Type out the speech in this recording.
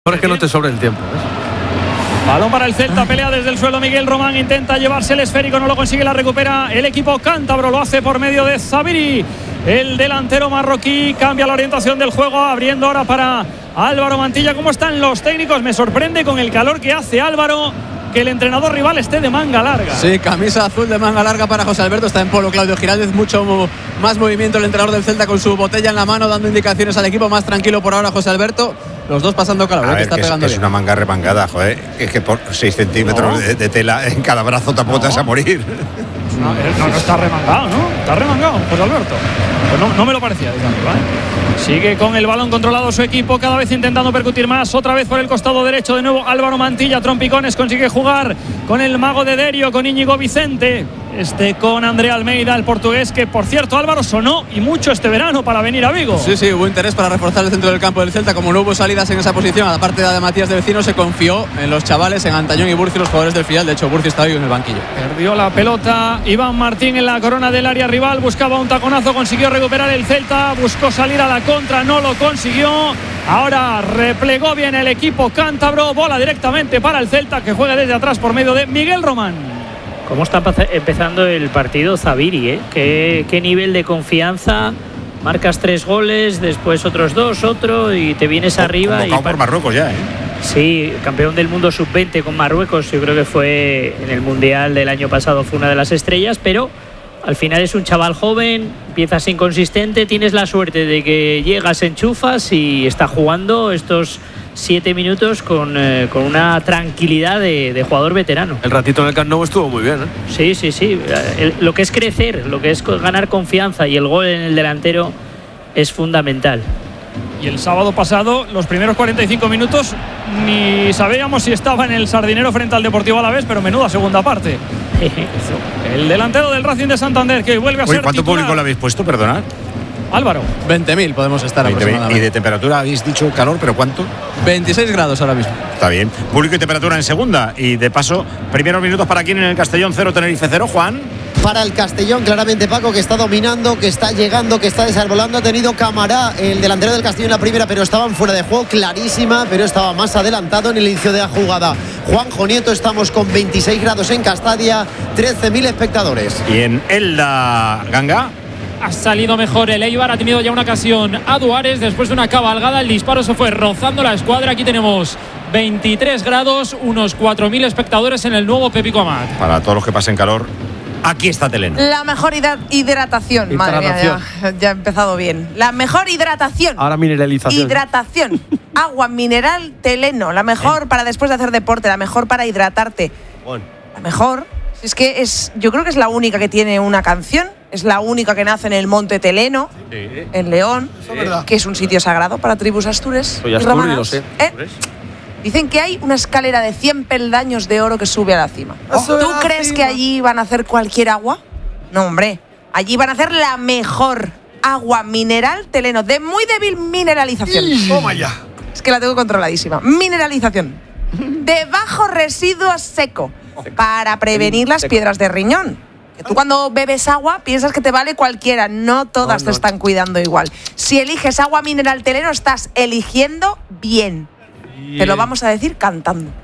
Ahora es que no te sobre el tiempo, ¿ves? Balón para el Celta, pelea desde el suelo Miguel Román, intenta llevarse el esférico, no lo consigue, la recupera el equipo cántabro, lo hace por medio de Zabiri, el delantero marroquí, cambia la orientación del juego, abriendo ahora para Álvaro Mantilla. ¿Cómo están los técnicos? Me sorprende con el calor que hace Álvaro que el entrenador rival esté de manga larga. Sí, camisa azul de manga larga para José Alberto, está en polo Claudio Giraldez, mucho más movimiento el entrenador del Celta con su botella en la mano, dando indicaciones al equipo, más tranquilo por ahora José Alberto. Los dos pasando calor, a ver, está que pegando es bien. una manga remangada, joder. Es que por 6 centímetros de tela en cada brazo tampoco te vas a morir. No está remangado, ¿no? Está remangado, José Alberto. Pues no me lo parecía, digamos, ¿vale? Sigue con el balón controlado su equipo, cada vez intentando percutir más. Otra vez por el costado derecho, de nuevo Álvaro Mantilla, trompicones, consigue jugar con el mago de Derio, con Íñigo Vicente. Con André Almeida, el portugués, que por cierto Álvaro sonó y mucho este verano para venir a Vigo. Sí, hubo interés para reforzar el centro del campo del Celta. Como no hubo salidas en esa posición, a la parte de Matías de Vecino, se confió en los chavales, en Antañón y Burci, los jugadores del filial. De hecho, Burci está hoy en el banquillo. Perdió la pelota Iván Martín en la corona del área rival, buscaba un taconazo, consiguió recuperar el Celta, buscó salir a la contra, no lo consiguió. Ahora replegó bien el equipo cántabro, bola directamente para el Celta, que juega desde atrás por medio de Miguel Román. ¿Cómo está empezando el partido Zabiri? ¿Qué nivel de confianza? Marcas 3 goles, después otros 2, otro, y te vienes arriba. Convocado por Marruecos ya, ¿eh? Sí, campeón del mundo sub-20 con Marruecos. Yo creo que fue en el Mundial del año pasado, fue una de las estrellas, pero al final es un chaval joven, empiezas inconsistente, tienes la suerte de que llegas, enchufas y está jugando estos 7 minutos con una tranquilidad de jugador veterano. El ratito en el Camp Nou estuvo muy bien, ¿eh? Sí. Lo que es crecer, lo que es ganar confianza, y el gol en el delantero es fundamental. Y el sábado pasado, los primeros 45 minutos, ni sabíamos si estaba en el Sardinero frente al Deportivo Alavés, pero menuda segunda parte. El delantero del Racing de Santander, que vuelve a ser ¿Cuánto titular. público le habéis puesto, perdonad? Álvaro. 20.000 podemos estar 20.000. aproximadamente. Y de temperatura habéis dicho calor, ¿pero cuánto? 26 grados ahora mismo. Está bien. Público y temperatura en segunda. Y de paso, primeros minutos para quién en el Castellón, 0 Tenerife 0, Juan. Para el Castellón, claramente Paco, que está dominando, que está llegando, que está desarbolando. Ha tenido Camará, el delantero del Castellón, en la primera, pero estaban fuera de juego, clarísima, pero estaba más adelantado en el inicio de la jugada. Juanjo Nieto, estamos con 26 grados en Castalia, 13.000 espectadores. Y en Elda, Ganga. Ha salido mejor el Eibar, ha tenido ya una ocasión a Duárez después de una cabalgada, el disparo se fue rozando la escuadra. Aquí tenemos 23 grados, unos 4.000 espectadores en el nuevo Pepico Amat. Para todos los que pasen calor, aquí está Teleno. La mejor hidratación. Madre mía, ya ha empezado bien. La mejor hidratación. Ahora mineralización. Hidratación. Agua mineral Teleno. La mejor para después de hacer deporte, la mejor para hidratarte. Bueno. La mejor. Yo creo que es la única que tiene una canción. Es la única que nace en el Monte Teleno, en León, que es un sitio sagrado para tribus astures. Soy y asturi, romanas. lo sé. Dicen que hay una escalera de 100 peldaños de oro que sube a la cima. ¿Tú crees que allí van a hacer cualquier agua? No, hombre. Allí van a hacer la mejor agua mineral Teleno, de muy débil mineralización. Toma ya. Es que la tengo controladísima. Mineralización. De bajo residuo seco, para prevenir las piedras de riñón. Que tú cuando bebes agua piensas que te vale cualquiera. No todas te están cuidando igual. Si eliges agua mineral Teleno, estás eligiendo bien. Te lo vamos a decir cantando.